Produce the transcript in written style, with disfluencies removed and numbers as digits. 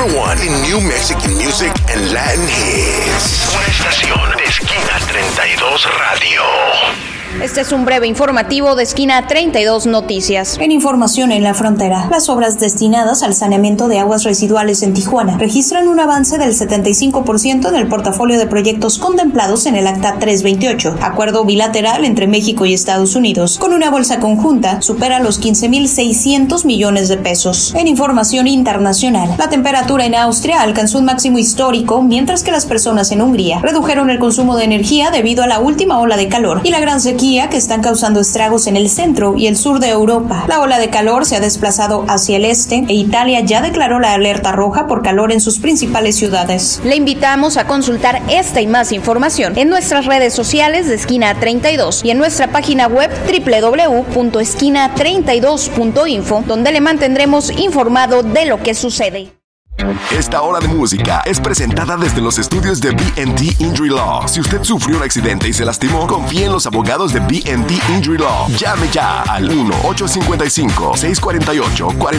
1 in New Mexican music and Latin hits. Una estación de Esquina 32 Radio. Este es un breve informativo de Esquina 32 Noticias. En información en la frontera, las obras destinadas al saneamiento de aguas residuales en Tijuana registran un avance del 75% en el portafolio de proyectos contemplados en el Acta 328, acuerdo bilateral entre México y Estados Unidos. Con una bolsa conjunta, supera los 15.600 millones de pesos. En información internacional, la temperatura en Austria alcanzó un máximo histórico, mientras que las personas en Hungría redujeron el consumo de energía debido a la última ola de calor y la gran sequía que están causando estragos en el centro y el sur de Europa. La ola de calor se ha desplazado hacia el este e Italia ya declaró la alerta roja por calor en sus principales ciudades. Le invitamos a consultar esta y más información en nuestras redes sociales de Esquina 32 y en nuestra página web www.esquina32.info, donde le mantendremos informado de lo que sucede. Esta hora de música es presentada desde los estudios de B&D Injury Law. Si usted sufrió un accidente y se lastimó, confíe en los abogados de B&D Injury Law. Llame ya al 1-855-648-40.